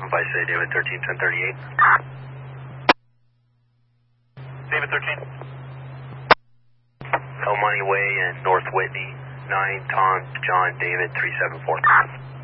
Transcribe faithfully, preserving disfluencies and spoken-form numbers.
Vice City, David thirteen, ten thirty-eight. David thirteen. El Money Way in North Whitney, nine Tom John David three seven four.